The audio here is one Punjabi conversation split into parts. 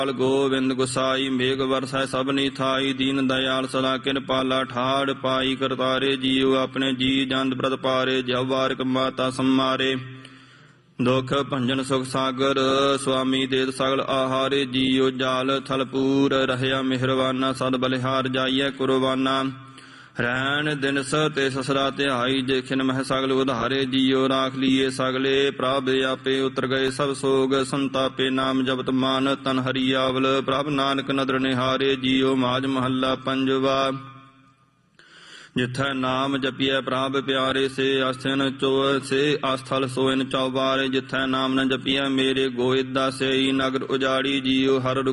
ਗੋਬਿੰਦ ਗੁਸਾਈ ਮੇਘ ਵਰਸੈ ਸਭਨੀ ਥਾਈ ਦੀਨ ਦਇਆਲ ਸਦਾ ਕਿਰਪਾਲਾ ਠਾੜ ਪਾਈ ਕਰਤਾਰੇ ਜੀਉ ਆਪਣੇ ਜੀ ਜੰਦ ਪ੍ਰਤ ਪਾਰੇ ਜਬ ਵਾਰਿਕ ਮਾਤਾ ਸੰਮਾਰੇ ਦੁਖ ਭੰਜਨ ਸੁਖ ਸਾਗਰ ਸੁਆਮੀ ਦੇਤ ਸਗਲ ਆਹਾਰੇ ਜੀਉ ਜਾਲ ਥਲਪੂਰ ਰਹਿਆ ਮਿਹਰਵਾਨਾ ਸਦ ਬਲਿਹਾਰ ਜਾਈਐ ਕੁਰਬਾਨਾ ਰਹਿਣ ਦਿਨਸ ਤੇ ਸਸਰਾ ਧਿਆਈ ਜੇਖਿਨ ਮਹਿ ਸਗਲ ਉਧਾਰੇ ਜੀਉ ਰਾਖ ਲੀਏ ਸਗਲੇ ਪ੍ਰਭ ਆਪੇ ਉਤਰ ਗਏ ਸਭ ਸੋਗ ਸੰਤਾਪੇ ਨਾਮ ਜਪਤ ਮਾਨ ਤਨ ਹਰੀ ਆਵਲ ਪ੍ਰਭ ਨਾਨਕ ਨਦਰ ਨਿਹਾਰੇ ਜੀਉ ਮਾਜ ਮਹੱਲਾ ਪੰਜਵਾ ਜਿਥੈ ਨਾਮ ਜਪੀਐ ਪ੍ਰਭ ਪਿਆਰੇ ਸੇ ਆਸਥਨ ਚੋ ਸੇ ਆਸਥਲ ਸੋਇਨ ਚੌਬਾਰੇ ਜਿਥੈ ਨਾਮ ਨ ਜਪੀਐ ਮੇਰੇ ਗੋਇਦਾ ਸੇਈ ਨਗਰ ਉਜਾੜੀ ਜੀਉ ਹਰ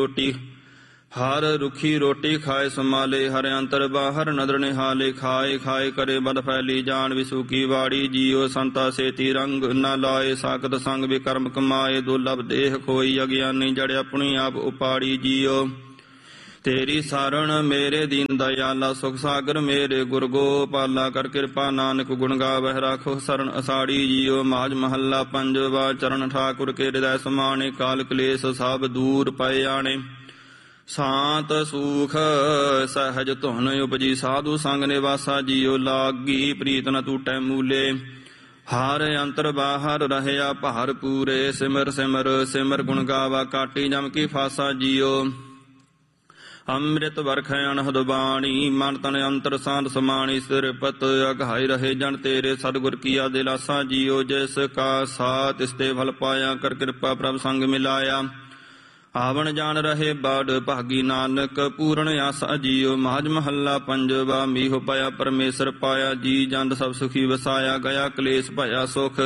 ਰੁਖੀ ਰੋਟੀ ਖਾਏ ਸਮਾਲੇ ਹਰ ਅੰਤਰ ਬਾਹਰ ਨਦਰ ਨਿਹਾਲੇ ਖਾਏ ਖਾਏ ਕਰੇ ਬਦ ਫੈਲੀ ਜਾਨ ਵਿਸੂਕੀ ਵਾੜੀ ਜੀਉ ਸੰਤਾ ਸੇਤੀ ਰੰਗ ਨ ਲਾਏ ਸਾਕਤ ਸੰਗ ਵਿਕਰਮ ਕਮਾਏ ਦੁਰਲਭ ਦੇਹ ਖੋਈ ਅਗਿਆਨੀ ਜੜ ਆਪਣੀ ਆਪ ਉਪਾੜੀ ਜੀਉ ਤੇਰੀ ਸਾਰਣ ਮੇਰੇ ਦੀਨ ਦਇਆਲਾ ਸੁਖ ਸਾਗਰ ਮੇਰੇ ਗੁਰ ਗੋਪਾਲਾ ਕਰ ਕਿਰਪਾ ਨਾਨਕ ਗੁਣ ਗਾਵਹਿ ਰਾਖੋ ਸਰਣ ਅਸਾੜੀ ਜੀਉ ਮਾਜ ਮਹੱਲਾ ਪੰਜਵਾ ਚਰਨ ਠਾਕੁਰ ਕੇ ਹਿਰਦੈ ਸਮਾਣੇ ਕਾਲ ਕਲੇਸ਼ ਸਭ ਦੂਰ ਪਏ ਆਣੇ ਸਾਤ ਸੂਖ ਸਹਿਜ ਧੁਨ ਉਪਜੀ ਸਾਧੂ ਸੰਗ ਨਿਵਾਸਾ ਜੀਉ ਲਾਗੀ ਪ੍ਰੀਤ ਨ ਟੂਟੈ ਮੂਲੇ ਹਰ ਅੰਤਰ ਬਾਹਰ ਰਹਿਆ ਭਾਰ ਪੂਰੇ ਸਿਮਰ ਸਿਮਰ ਸਿਮਰ ਗੁਣ ਗਾਵਾ ਕਾਟੀ ਜਮ ਕੀ ਫਾਸਾ ਜੀਉ ਅੰਮ੍ਰਿਤ ਵਰਖੈ ਅਨਹਦ ਬਾਣੀ ਮਨ ਤਨ ਅੰਤਰ ਸਾਧ ਸਮਾਣੀ ਸਿਰ ਪਤ ਅਗਾਈ ਰਹੇ ਜਨ ਤੇਰੇ ਸਤਿਗੁਰ ਕੀਆ ਦਿਲਾਸਾ ਜੀਉ ਜਿਸ ਕਾ ਸਾਥ ਤਿਸ ਤੇ ਫਲ ਪਾਇਆ ਕਰ ਕਿਰਪਾ ਪ੍ਰਭ ਸੰਗ ਮਿਲਾਇਆ ਆਵਣ ਜਾਣ ਰਹੇ ਬਾੜ ਭਾਗੀ ਨਾਨਕ ਪੂਰਨ ਆਸਾ ਜੀਉ ਮਾਜ ਮਹੱਲਾ ਪੰਜਵਾ ਮੀਹ ਪਾਇਆ ਪਰਮੇਸ਼ਰ ਪਾਇਆ ਜੀ ਜੰਦ ਸਭ ਸੁਖੀ ਵਸਾਇਆ ਗਿਆ ਕਲੇਸ਼ ਭਇਆ ਸੁਖ